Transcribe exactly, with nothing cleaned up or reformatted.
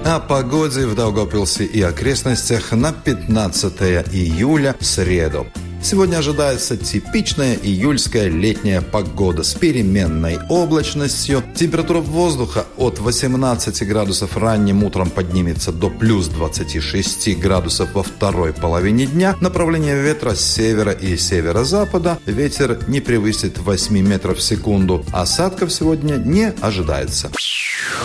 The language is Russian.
О погоде в Даугавпилсе и окрестностях на пятнадцатое июля, среду. Сегодня ожидается типичная июльская летняя погода с переменной облачностью. Температура воздуха от восемнадцати градусов ранним утром поднимется до плюс двадцати шести градусов во второй половине дня. Направление ветра с севера и северо-запада. Ветер не превысит восьми метров в секунду. Осадков сегодня не ожидается.